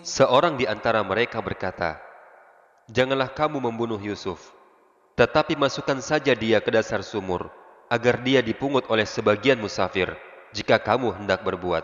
Seorang di antara mereka berkata, "Janganlah kamu membunuh Yusuf, tetapi masukkan saja dia ke dasar sumur, agar dia dipungut oleh sebagian musafir, jika kamu hendak berbuat."